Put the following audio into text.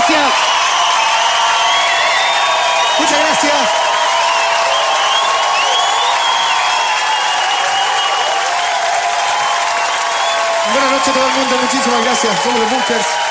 gracias. Muchas gracias. Buenas noches a todo el mundo, muchísimas gracias. Somos los Bunkers.